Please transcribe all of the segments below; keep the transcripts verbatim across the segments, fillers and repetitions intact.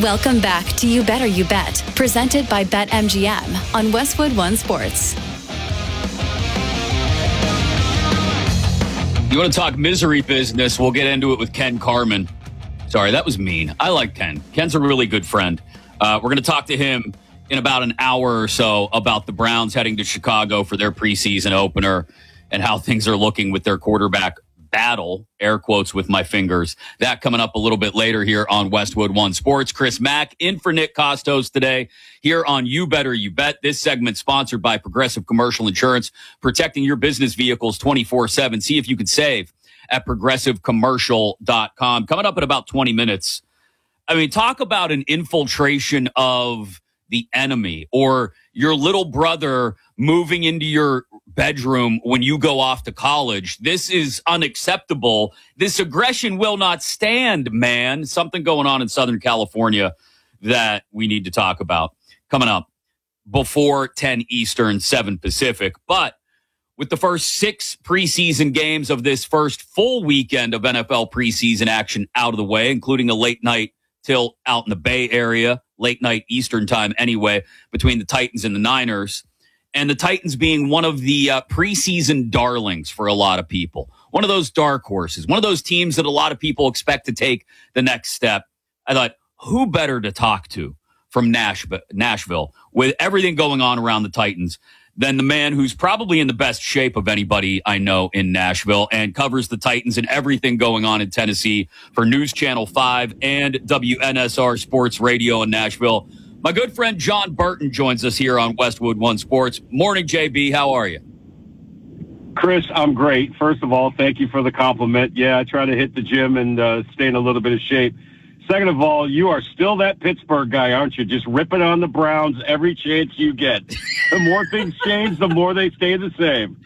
Welcome back to You Better You Bet, presented by BetMGM on Westwood One Sports. You want to talk misery business? We'll get into it with Ken Carman. Sorry, that was mean. I like Ken. Ken's a really good friend. Uh, we're going to talk to him in about an hour or so about the Browns heading to Chicago for their preseason opener and how things are looking with their quarterback battle, air quotes with my fingers. That coming up a little bit later here on Westwood One Sports. Chris Mack in for Nick Costos today here on You Better You Bet. This segment sponsored by Progressive Commercial Insurance, protecting your business vehicles twenty-four seven. See if you can save at progressive commercial dot com. Coming up in about twenty minutes. I mean, talk about an infiltration of the enemy or your little brother moving into your bedroom when you go off to college. This is unacceptable. This aggression will not stand, man. Something going on in Southern California that we need to talk about coming up before ten Eastern, seven Pacific. But with the first six preseason games of this first full weekend of N F L preseason action out of the way, including a late night till out in the Bay Area, late night Eastern time anyway, between the Titans and the Niners. And the Titans being one of the uh, preseason darlings for a lot of people. One of those dark horses. One of those teams that a lot of people expect to take the next step. I thought, who better to talk to from Nashville, Nashville with everything going on around the Titans than the man who's probably in the best shape of anybody I know in Nashville and covers the Titans and everything going on in Tennessee for News Channel five and W N S R Sports Radio in Nashville. My good friend John Burton joins us here on Westwood One Sports. Morning, J B. How are you? Chris, I'm great. First of all, thank you for the compliment. Yeah, I try to hit the gym and uh, stay in a little bit of shape. Second of all, you are still that Pittsburgh guy, aren't you? Just ripping on the Browns every chance you get. The more things change, the more they stay the same.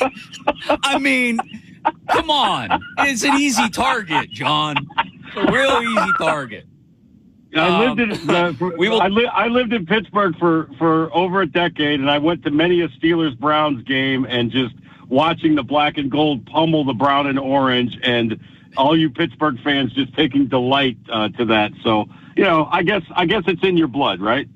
I mean, come on. It's an easy target, John. A real easy target. I lived in uh, for, we will, I, li- I lived in Pittsburgh for, for over a decade, and I went to many a Steelers Browns game and just watching the black and gold pummel the brown and orange, and all you Pittsburgh fans just taking delight uh, to that. So, you know, I guess I guess it's in your blood, right?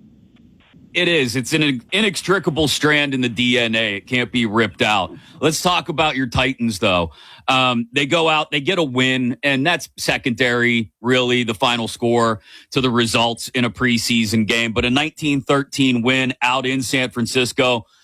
It is. It's an inextricable strand in the D N A. It can't be ripped out. Let's talk about your Titans, though. Um, they go out, they get a win, and that's secondary, really, the final score to the results in a preseason game. But a nineteen thirteen win out in San Francisco.